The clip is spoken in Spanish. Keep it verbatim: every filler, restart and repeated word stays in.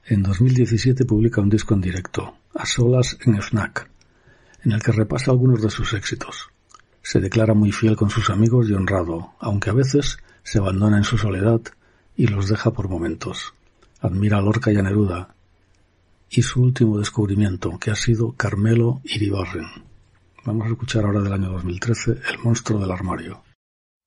En dos mil diecisiete publica un disco en directo, A Solas en Fnac, en el que repasa algunos de sus éxitos. Se declara muy fiel con sus amigos y honrado, aunque a veces se abandona en su soledad y los deja por momentos. Admira a Lorca y a Neruda, y su último descubrimiento, que ha sido Carmelo Iribarren. Vamos a escuchar ahora del año dos mil trece, El monstruo del armario.